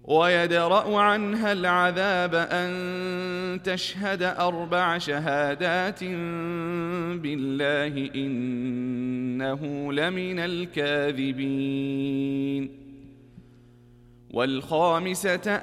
ويدرأ عنها العذاب أن تشهد 4 شهادات بالله إنه لمن الكاذبين. والخامسة